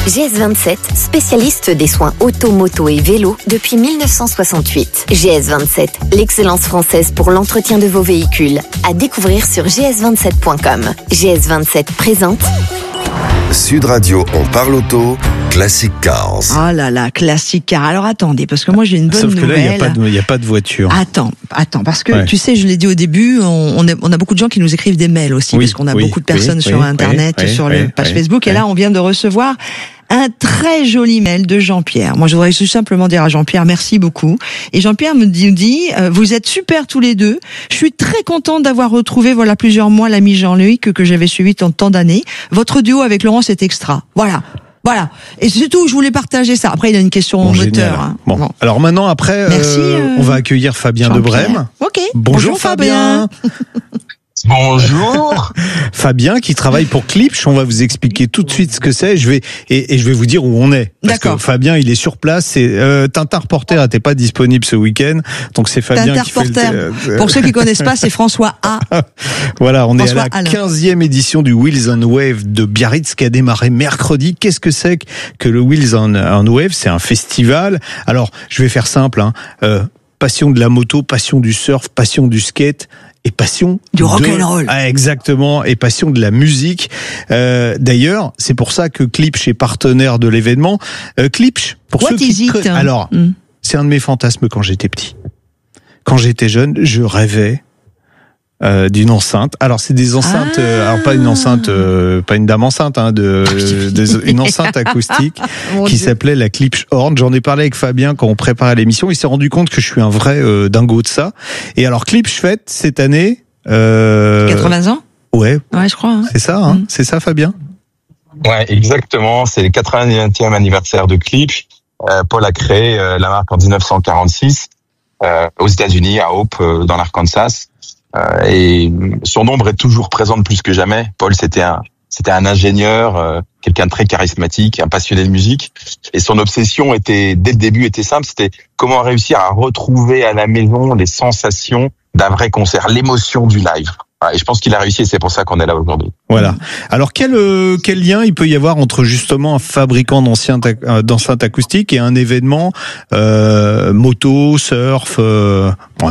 GS27, spécialiste des soins auto, moto et vélo depuis 1968. GS27, l'excellence française pour l'entretien de vos véhicules. À découvrir sur gs27.com. GS27 présente Sud Radio, on parle auto, Classic Cars. Oh là là, Classic Cars. Alors attendez, parce que moi j'ai une bonne nouvelle. Sauf que là, il n'y a pas de voiture. Attends, parce que tu sais, je l'ai dit au début, on a beaucoup de gens qui nous écrivent des mails aussi, parce qu'on a beaucoup de personnes sur Internet, sur la page Facebook, et là on vient de recevoir un très joli mail de Jean-Pierre. Moi, je voudrais tout simplement dire à Jean-Pierre, merci beaucoup. Et Jean-Pierre me dit, vous êtes super tous les deux. Je suis très contente d'avoir retrouvé, voilà, plusieurs mois, l'ami Jean-Luc que j'avais suivi tant d'années. Votre duo avec Laurent, c'est extra. Voilà. Et c'est tout, je voulais partager ça. Après, il a une question moteur. Hein. Bon. Alors maintenant, après, on va accueillir Fabien de Brême. Ok. Bonjour Fabien. Bonjour. Fabien qui travaille pour Klipsch, on va vous expliquer tout de suite ce que c'est. Je vais vous dire où on est. Parce que Fabien, il est sur place. C'est Tintin Reporter n'était pas disponible ce week-end, donc c'est Fabien Tintin qui Reporter. fait Pour ceux qui connaissent pas, c'est François A. Voilà, on François est à la 15e édition du Wheels on Wave de Biarritz qui a démarré mercredi. Qu'est-ce que c'est que le Wheels on Wave? C'est un festival. Alors, je vais faire simple. Passion de la moto, passion du surf, passion du skate. Et passion du rock'n'roll. Exactement, et passion de la musique. D'ailleurs, c'est pour ça que Klipsch est partenaire de l'événement. Klipsch, pour ceux qui alors, c'est un de mes fantasmes quand j'étais petit. Quand j'étais jeune, je rêvais d'une enceinte. Alors c'est des enceintes, alors pas une enceinte, pas une dame enceinte, une enceinte acoustique qui s'appelait la Klipsch Horn. J'en ai parlé avec Fabien quand on préparait l'émission. Il s'est rendu compte que je suis un vrai dingo de ça. Et alors Klipsch fête cette année 80 ans. Ouais, je crois. Hein. C'est ça, c'est ça, Fabien. Ouais, exactement. C'est le 80e anniversaire de Klipsch. Paul a créé la marque en 1946 aux États-Unis, à Hope, dans l'Arkansas. Et son ombre est toujours présente plus que jamais. Paul, c'était un ingénieur, quelqu'un de très charismatique, un passionné de musique. Et son obsession dès le début, était simple. C'était comment réussir à retrouver à la maison les sensations d'un vrai concert, l'émotion du live. Et je pense qu'il a réussi et c'est pour ça qu'on est là aujourd'hui. Voilà. Alors quel lien il peut y avoir entre justement un fabricant d'enceintes acoustiques et un événement moto, surf